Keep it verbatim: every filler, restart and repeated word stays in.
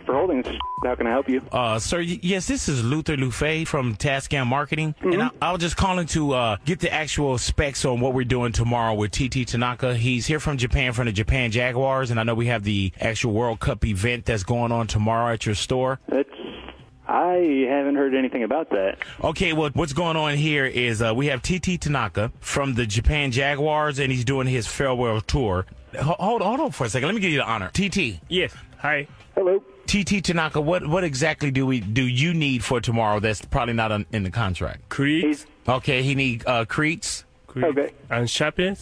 for holding this. How can I help you? Uh, sir, y- yes, this is Luther Lufay from Tascam Marketing, Mm-hmm. and I, I was just calling to uh, get the actual specs on what we're doing tomorrow with T T Tanaka. He's here from Japan, from the Japan Jaguars, and I know we have the actual World Cup event that's going on tomorrow at your store. That's. I haven't heard anything about that. Okay, well, what's going on here is uh, we have T T Tanaka from the Japan Jaguars, and he's doing his farewell tour. Ho- Hold, hold on for a second. Let me give you the honor. T T. Yes. Hi. Hello. T T Tanaka, what what exactly do we do you need for tomorrow that's probably not on, in the contract? Creeks. Okay, he need uh, cleats. Creeks Okay. And sharpens.